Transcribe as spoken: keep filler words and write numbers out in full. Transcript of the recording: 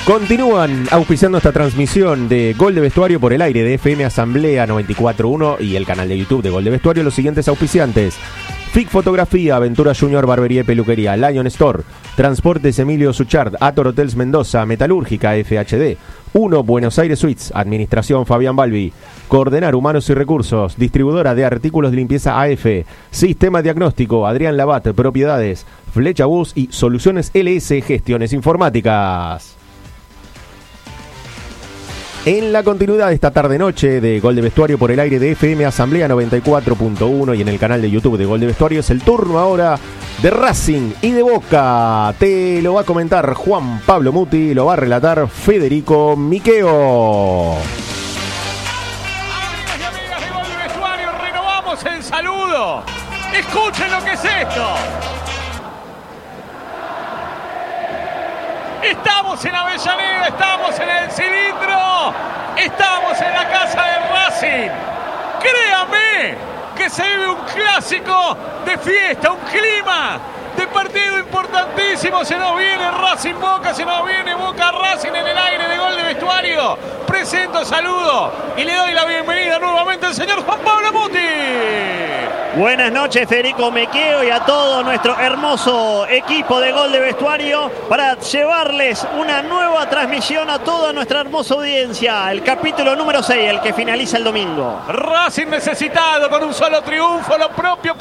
Continúan auspiciando esta transmisión de Gol de Vestuario por el aire de F M Asamblea noventa y cuatro punto uno y el canal de YouTube de Gol de Vestuario. Los siguientes auspiciantes: F I C Fotografía, Aventura Junior Barbería y Peluquería, Lion Store, Transportes Emilio Suchard, Ator Hotels Mendoza, Metalúrgica F H D, uno Buenos Aires Suites, Administración Fabián Balbi, Coordenar Humanos y Recursos, Distribuidora de Artículos de Limpieza A F, Sistema Diagnóstico, Adrián Labat, Propiedades, Flecha Bus y Soluciones L S, Gestiones Informáticas. En la continuidad de esta tarde-noche de Gol de Vestuario por el aire de F M Asamblea noventa y cuatro punto uno y en el canal de YouTube de Gol de Vestuario, es el turno ahora de Racing y de Boca. Te lo va a comentar Juan Pablo Muti, lo va a relatar Federico Miqueo. Amigas y amigas de Gol de Vestuario, renovamos el saludo. Escuchen lo que es esto. Estamos en Avellaneda, estamos en el cilindro, estamos en la casa de Racing. Créame que se vive un clásico de fiesta, un clima de partido importantísimo. Se nos viene Racing Boca, se nos viene Boca Racing en el aire de Gol de Vestuario. Presento, saludo y le doy la bienvenida nuevamente al señor Juan Pablo Muti. Buenas noches, Federico Miqueo, y a todo nuestro hermoso equipo de Gol de Vestuario para llevarles una nueva transmisión a toda nuestra hermosa audiencia. El capítulo número seis, el que finaliza el domingo. Racing necesitado con un solo triunfo, lo propio